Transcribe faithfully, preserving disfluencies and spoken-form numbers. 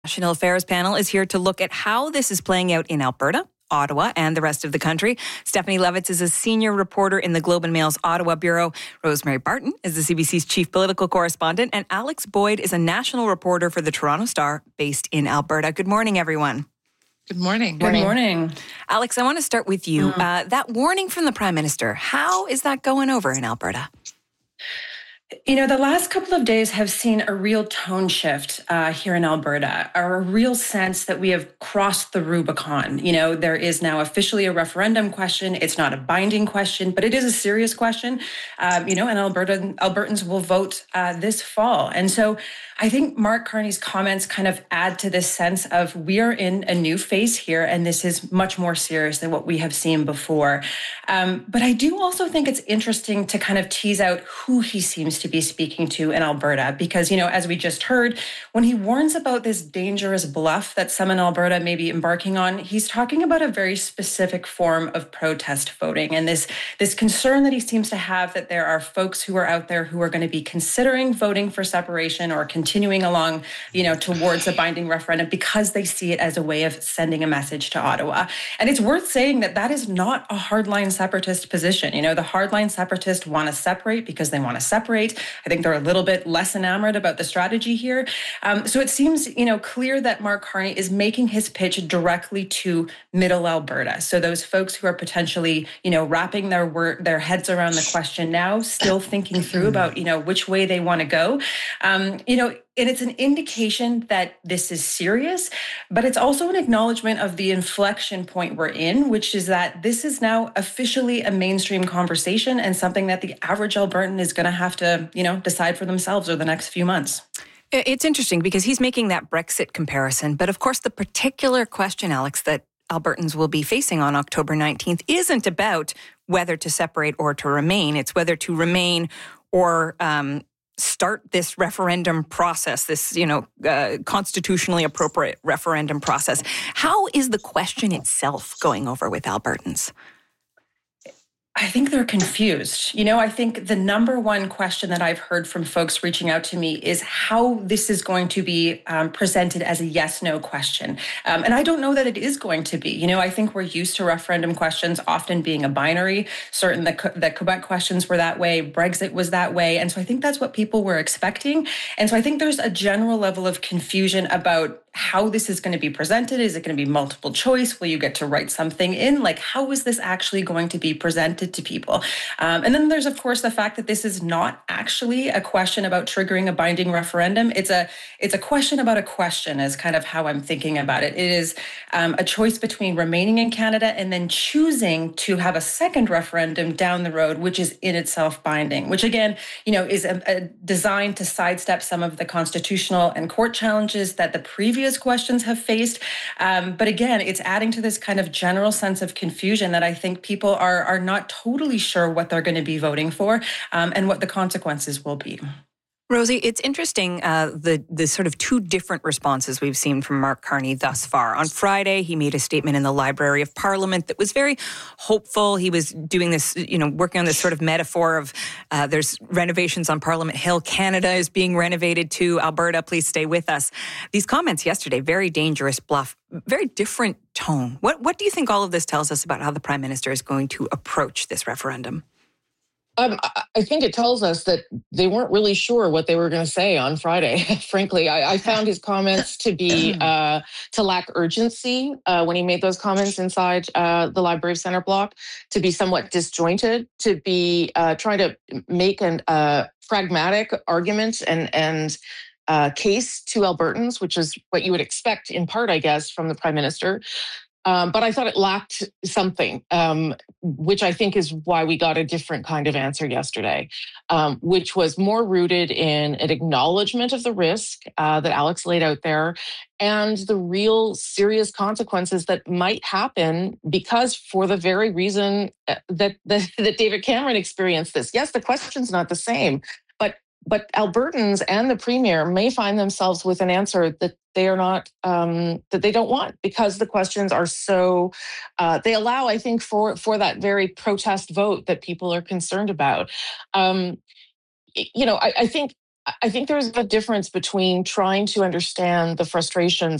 National Affairs panel is here to look at how this is playing out in Alberta, Ottawa, and the rest of the country. Stephanie Levitz is a senior reporter in the Globe and Mail's Ottawa Bureau. Rosemary Barton is the C B C's chief political correspondent. And Alex Boyd is a national reporter for the Toronto Star based in Alberta. Good morning, everyone. Good morning. Good morning. morning. Alex, I want to start with you. Mm. Uh, that warning from the Prime Minister, how is that going over in Alberta? You know, the last couple of days have seen a real tone shift uh, here in Alberta, or a real sense that we have crossed the Rubicon. You know, there is now officially a referendum question. It's not a binding question, but it is a serious question. Um, you know, and Alberta, Albertans will vote uh, this fall. And so I think Mark Carney's comments kind of add to this sense of we are in a new phase here, and this is much more serious than what we have seen before. Um, but I do also think it's interesting to kind of tease out who he seems to be speaking to in Alberta, because, you know, as we just heard, when he warns about this dangerous bluff that some in Alberta may be embarking on, he's talking about a very specific form of protest voting, and this, this concern that he seems to have that there are folks who are out there who are going to be considering voting for separation or continuing along, you know, towards a binding referendum because they see it as a way of sending a message to Ottawa. And it's worth saying that that is not a hardline separatist position. You know, the hardline separatists want to separate because they want to separate. I think they're a little bit less enamored about the strategy here. Um, so it seems, you know, clear that Mark Carney is making his pitch directly to Middle Alberta. So those folks who are potentially, you know, wrapping their wor- their heads around the question now, still thinking through about, you know, which way they want to go. Um, you know, and it's an indication that this is serious, but it's also an acknowledgement of the inflection point we're in, which is that this is now officially a mainstream conversation and something that the average Albertan is going to have to, you know, decide for themselves over the next few months. It's interesting because he's making that Brexit comparison. But of course, the particular question, Alex, that Albertans will be facing on October nineteenth isn't about whether to separate or to remain. It's whether to remain or um, start this referendum process, this, you know, uh, constitutionally appropriate referendum process. How is the question itself going over with Albertans? I think they're confused. You know, I think the number one question that I've heard from folks reaching out to me is how this is going to be um, presented as a yes-no question. Um, and I don't know that it is going to be. You know, I think we're used to referendum questions often being a binary. Certain the, the Quebec questions were that way. Brexit was that way. And so I think that's what people were expecting. And so I think there's a general level of confusion about how this is going to be presented. Is it going to be multiple choice? Will you get to write something in? Like, how is this actually going to be presented to people? Um, and then there's, of course, the fact that this is not actually a question about triggering a binding referendum. It's a it's a question about a question is kind of how I'm thinking about it. It is um, a choice between remaining in Canada and then choosing to have a second referendum down the road, which is in itself binding, which again, you know, is a, a designed to sidestep some of the constitutional and court challenges that the previous questions have faced. Um, but again, it's adding to this kind of general sense of confusion that I think people are, are not totally sure what they're going to be voting for um, and what the consequences will be. Rosie, it's interesting, uh, the the sort of two different responses we've seen from Mark Carney thus far. On Friday, he made a statement in the Library of Parliament that was very hopeful. He was doing this, you know, working on this sort of metaphor of uh, there's renovations on Parliament Hill. Canada is being renovated too. Alberta, please stay with us. These comments yesterday, very dangerous bluff, very different tone. What what do you think all of this tells us about how the Prime Minister is going to approach this referendum? Um, I think it tells us that they weren't really sure what they were going to say on Friday. Frankly, I, I found his comments to be uh, to lack urgency uh, when he made those comments inside uh, the Library of Centre Block, to be somewhat disjointed, to be uh, trying to make a uh, pragmatic argument and and uh, case to Albertans, which is what you would expect in part, I guess, from the Prime Minister. Um, but I thought it lacked something, um, which I think is why we got a different kind of answer yesterday, um, which was more rooted in an acknowledgement of the risk uh, that Alex laid out there and the real serious consequences that might happen because for the very reason that, that, that David Cameron experienced this. Yes, the question's not the same, but But Albertans and the Premier may find themselves with an answer that they are not, um, that they don't want, because the questions are so, uh, they allow, I think, for for that very protest vote that people are concerned about. Um, you know, I, I think I think there's a difference between trying to understand the frustrations